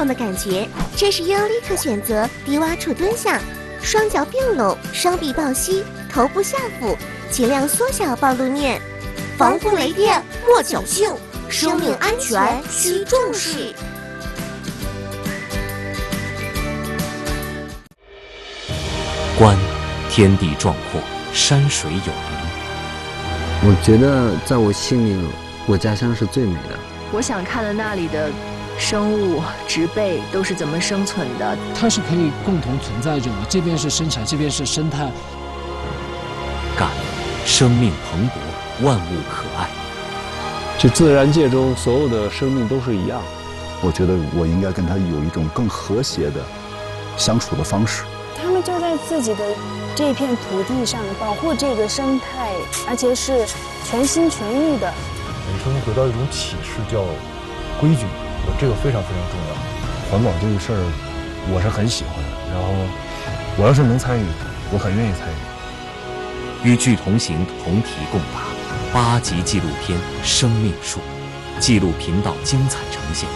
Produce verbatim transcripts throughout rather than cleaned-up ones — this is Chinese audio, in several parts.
同的感觉。这时应立刻选择低洼处蹲下，双脚并拢，双臂抱膝，头部下俯，尽量缩小暴露面。防风雷电莫侥幸，生命安全需重视。 观天地壮阔，山水有灵。 我觉得在我心里，我家乡是最美的。 我想看的那里的生物、植被都是怎么生存的？ 它是可以共同存在着的，这边是生产，这边是生态。 感生命蓬勃，万物可爱。 这自然界中所有的生命都是一样。 我觉得我应该跟它有一种更和谐的相处的方式。 他们就在自己的这片土地上保护这个生态，而且是全心全意的。 人生得到一种启示，叫规矩，这个非常非常重要。 环保这个事儿，我是很喜欢的。然后，我要是能参与，我很愿意参与。 与剧同行，同题共答。八集纪录片《生命树》，纪录频道精彩呈现。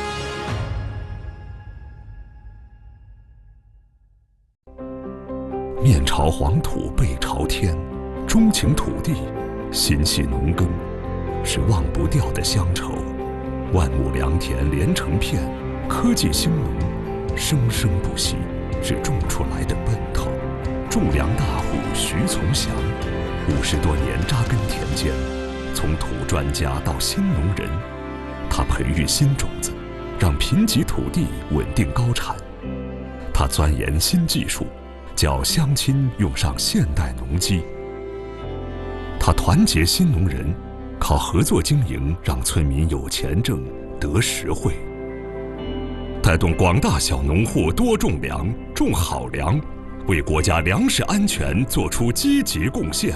面朝黄土背朝天，钟情土地，心系农耕，是忘不掉的乡愁。万亩良田连成片，科技兴农，生生不息，是种出来的奔头。种粮大户徐从祥，五十多年扎根田间，从土专家到新农人，他培育新种子，让贫瘠土地稳定高产。他钻研新技术，叫乡亲用上现代农机。他团结新农人，靠合作经营让村民有钱挣得实惠，带动广大小农户多种粮，种好粮，为国家粮食安全做出积极贡献。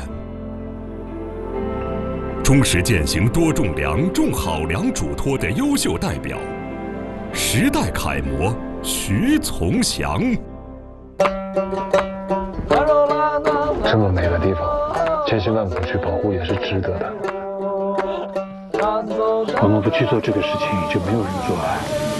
忠实践行多种粮、种好粮嘱托的优秀代表，时代楷模徐从祥。 这么美的地方，千辛万苦去保护也是值得的。 我们不去做这个事情，就没有人做爱。